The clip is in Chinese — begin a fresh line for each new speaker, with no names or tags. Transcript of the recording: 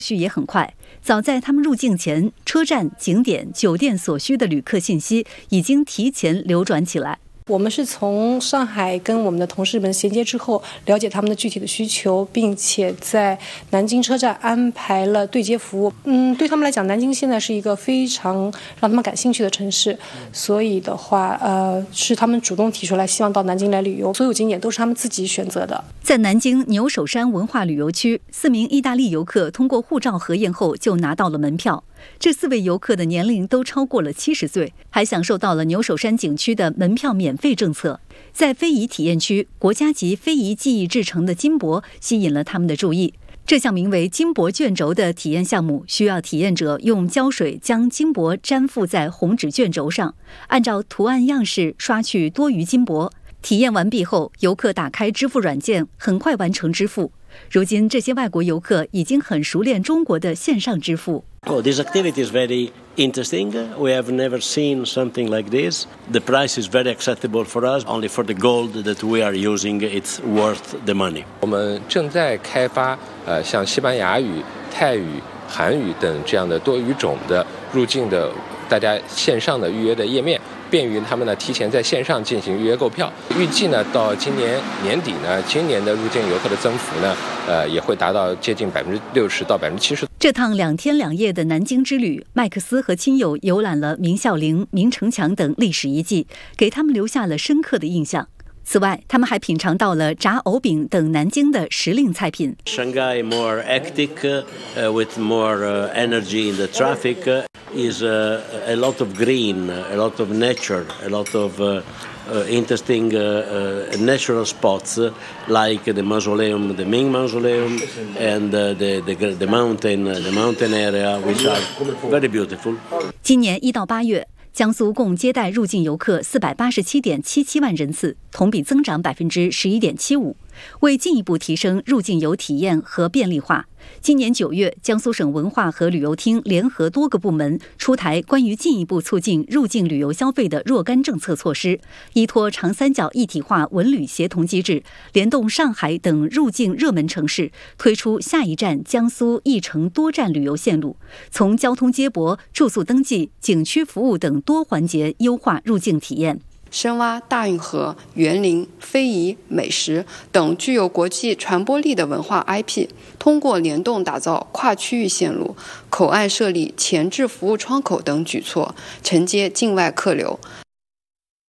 序也很快，早在他们入境前，车站、景点、酒店所需的旅客信息已经提前流转起来。
我们是从上海跟我们的同事们衔接之后，了解他们的具体的需求，并且在南京车站安排了对接服务。对他们来讲，南京现在是一个非常让他们感兴趣的城市，所以的话，是他们主动提出来，希望到南京来旅游。所有景点都是他们自己选择的。
在南京牛首山文化旅游区，4名意大利游客通过护照核验后就拿到了门票。这4位游客的年龄都超过了70岁，还享受到了牛首山景区的门票免费政策。在非遗体验区，国家级非遗技艺制成的金箔吸引了他们的注意。这项名为金箔卷轴的体验项目，需要体验者用胶水将金箔粘附在红纸卷轴上，按照图案样式刷去多余金箔。体验完毕后，游客打开支付软件，很快完成支付。如今，这些外国游客已经很熟练中国的线上支付。
This activity is very interesting. We have never seen something like this. The price is very acceptable for us. Only for the gold that we are using, it's worth the money.
我们正在开发像西班牙语、泰语、韩语等这样的多语种的入境的大家线上的预约的页面，便于他们呢提前在线上进行预约购票。预计呢到今年年底呢，今年的入境游客的增幅呢，也会达到接近60%到70%。
这趟2天2夜的南京之旅，麦克斯和亲友游览了明孝陵、明城墙等历史遗迹，给他们留下了深刻的印象。此外，他们还品尝到了炸藕饼等南京的时令菜品。
Shanghai more hectic, with more energy in the traffic, is a lot of green, a lot of nature, a lot of interesting natural spots like the mausoleum, the Ming Mausoleum, and the mountain area, which are very beautiful.
今年1到8月。江苏共接待入境游客487.77万人次，同比增长11.75%。为进一步提升入境游体验和便利化，今年9月，江苏省文化和旅游厅联合多个部门出台关于进一步促进入境旅游消费的若干政策措施，依托长三角一体化文旅协同机制，联动上海等入境热门城市，推出下一站江苏一城多站旅游线路，从交通接驳、住宿登记、景区服务等多环节优化入境体验。
深挖大运河、园林、非遗、美食等具有国际传播力的文化 IP， 通过联动打造跨区域线路、口岸设立前置服务窗口等举措，承接境外客流。